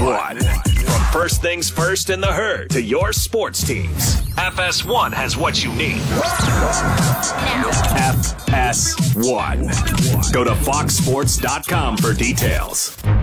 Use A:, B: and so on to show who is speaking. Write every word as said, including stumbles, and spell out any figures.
A: One. From first things first in the herd to your sports teams, F S one has what you need. F S one. Go to fox sports dot com for details.